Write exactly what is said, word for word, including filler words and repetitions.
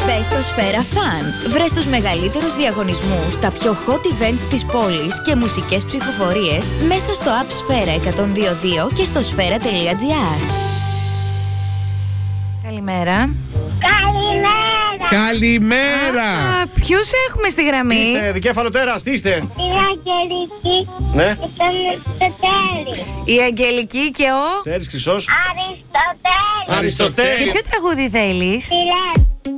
Μπες στο Σφαίρα Fun. Βρες τους μεγαλύτερους διαγωνισμούς, τα πιο hot events της πόλης και μουσικές ψηφοφορίες μέσα στο app Σφαίρα εκατόν δύο δύο και στο σφαίρα τελεία τζι άρ. Καλημέρα. Καλημέρα. Καλημέρα. Α, ποιους έχουμε στη γραμμή? Είστε δικέφαλο τέρας, τι είστε? Η Αγγελική Ναι. και τον Αριστοτέλη. Η Αγγελική και ο Τέρης Χρυσός. Αριστοτέλη. Αριστοτέλη. Και ποιο τραγούδι θέλεις? Φιλέ.